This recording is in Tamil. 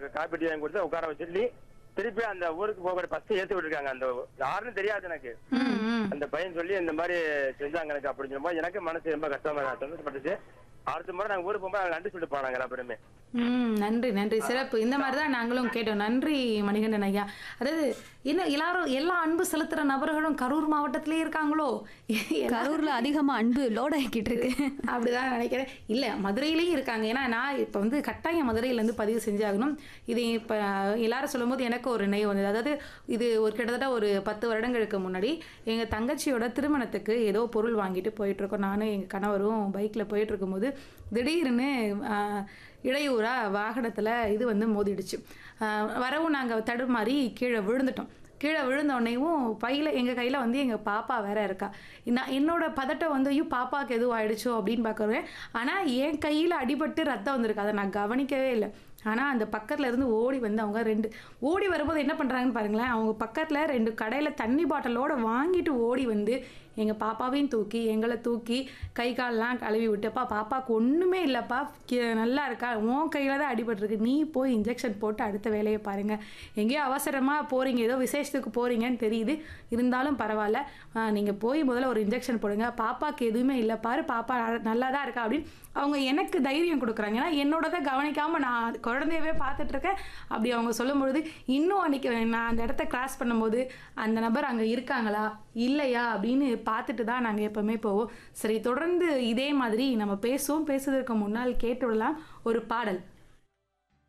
காப்பி டீ வாங்கி கொடுத்து உட்கார வச்சு திருப்பி அந்த ஊருக்கு போகிற பஸ்ட் ஏத்தி விட்டுருக்காங்க. அந்த யாருன்னு தெரியாது எனக்கு. அந்த பையன் சொல்லி இந்த மாதிரி செஞ்சாங்க எனக்கு அப்படின்னு சொல்லும்போது எனக்கு மனசு ரொம்ப கஷ்டமா சந்தோஷப்பட்டுச்சு. அடுத்த முறை நாங்க ஊருக்கு போகும்போது நன்றி சொல்லிட்டு போனாங்க எல்லா பேருமே. நன்றி நன்றி, சிறப்பு. இந்த மாதிரி தான் நாங்களும் கேட்டோம். நன்றி மணிகண்டன் ஐயா. அதாவது இன்னும் எல்லாரும் எல்லா அன்பு செலுத்துற நபர்களும் கரூர் மாவட்டத்திலே இருக்காங்களோ? கரூர்ல அதிகமா அன்பு லோட் ஆகிக்கிட்டு இருக்கு. அப்படிதான் நினைக்கிறேன். இல்ல மதுரையிலயும் இருக்காங்க. ஏன்னா நான் இப்ப வந்து கட்டாயம் மதுரையில இருந்து பதிவு செஞ்சாகணும். இது இப்ப எல்லாரும் சொல்லும் போது எனக்கு ஒரு நினைவு வந்தது. அதாவது இது ஒரு கிட்டத்தட்ட ஒரு 10 வருடங்களுக்கு முன்னாடி எங்க தங்கச்சியோட திருமணத்துக்கு ஏதோ பொருள் வாங்கிட்டு போயிட்டு இருக்கோம். நானும் எங்க கணவரும் பைக்ல போயிட்டு இருக்கும்போது திடீர்னு இடையூறா வாகனத்துல இது வந்து மோதிடுச்சு. வரவும் நாங்க தடுமாறி கீழே விழுந்துட்டோம். கீழே விழுந்தோடனேவும் எங்கள் கையில் வந்து எங்கள் பாப்பா வேற இருக்கா. என்னோட பதட்டம் வந்து ஐயோ பாப்பாவுக்கு எதுவும் ஆயிடுச்சோ அப்படின்னு பார்க்குறேன். ஆனால் என் கையில் அடிபட்டு ரத்தம் வந்திருக்கு. அதை நான் கவனிக்கவே இல்லை. ஆனால் அந்த பக்கத்தில் இருந்து ஓடி வந்து அவங்க ஓடி வரும்போது என்ன பண்ணுறாங்கன்னு பாருங்களேன். அவங்க பக்கத்தில் 2 கடையில் தண்ணி பாட்டிலோடு வாங்கிட்டு ஓடி வந்து எங்கள் பாப்பாவையும் தூக்கி எங்களை தூக்கி கை காலெலாம் கழுவி விட்டுப்பா பாப்பாவுக்கு ஒன்றுமே இல்லைப்பா, நல்லா இருக்கா, உன் கையில் தான் அடிபட்டிருக்கு, நீ போய் இன்ஜெக்ஷன் போட்டு அடுத்த வேலையை பாருங்கள், எங்கேயோ அவசரமாக போகிறீங்க, ஏதோ விசேஷத்துக்கு போகிறீங்கன்னு தெரியுது, இருந்தாலும் பரவாயில்ல, நீங்கள் போய் முதல்ல ஒரு இன்ஜெக்ஷன் போடுங்க, பாப்பாவுக்கு எதுவுமே இல்லை பாரு, பாப்பா நல்லா தான் இருக்கா அப்படின்னு அவங்க எனக்கு தைரியம் கொடுக்குறாங்க. ஏன்னா என்னோடதை கவனிக்காமல் நான் குழந்தையவே பார்த்துட்ருக்கேன். அப்படி அவங்க சொல்லும் பொழுது இன்னும் அன்றைக்கி நான் அந்த இடத்த கிராஸ் பண்ணும்போது அந்த நபர் அங்கே இருக்காங்களா இல்லையா அப்படின்னு பார்த்துட்டு தான் நாங்கள் எப்போவுமே போவோம். சரி, தொடர்ந்து இதே மாதிரி நம்ம பேசுவதற்கு முன்னால் கேட்டு விடலாம் ஒரு பாடல்.